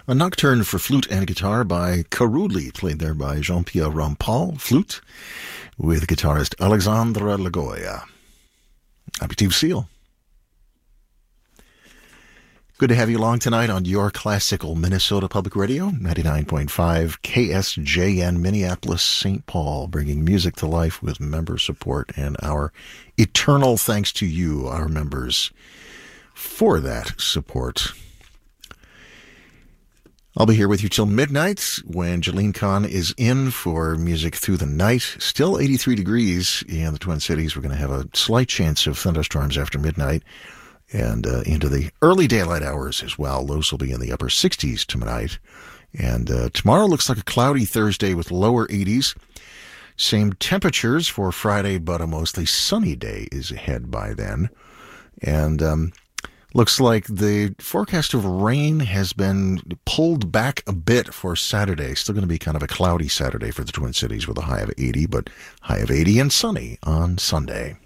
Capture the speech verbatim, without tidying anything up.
A nocturne for flute and guitar by Karuli, played there by Jean-Pierre Rampal, flute, with guitarist Alexandra Lagoya. Aperitif Seal. Good to have you along tonight on your classical Minnesota Public Radio, ninety-nine point five K S J N, Minneapolis, Saint Paul, bringing music to life with member support and our eternal thanks to you, our members, for that support. I'll be here with you till midnight when Jalene Kahn is in for Music Through the Night. Still eighty-three degrees in the Twin Cities. We're going to have a slight chance of thunderstorms after midnight and uh, into the early daylight hours as well. Lows will be in the upper sixties tonight. And uh, tomorrow looks like a cloudy Thursday with lower eighties. Same temperatures for Friday, but a mostly sunny day is ahead by then. And um, looks like the forecast of rain has been pulled back a bit for Saturday. Still going to be kind of a cloudy Saturday for the Twin Cities with a high of eighty, but high of eighty and sunny on Sunday.